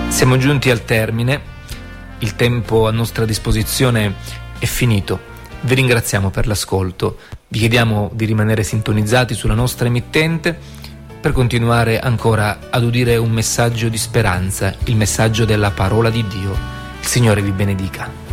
Siamo giunti al termine, il tempo a nostra disposizione è finito. Vi ringraziamo per l'ascolto, vi chiediamo di rimanere sintonizzati sulla nostra emittente per continuare ancora ad udire un messaggio di speranza, il messaggio della parola di Dio. Il Signore vi benedica.